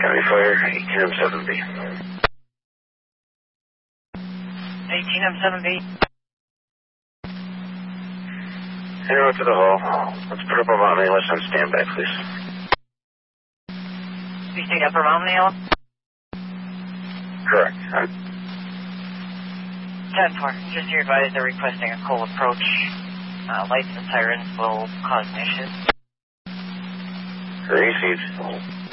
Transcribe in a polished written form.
County Fire, 18M7B. 18M7B. Anyone to the hall. Let's put up a mountain unless on standby, please. You stayed Upper Mountain Hill? Correct. 10-4. Just your advice, they're requesting a cold approach. Lights and sirens will cause an issue. Received.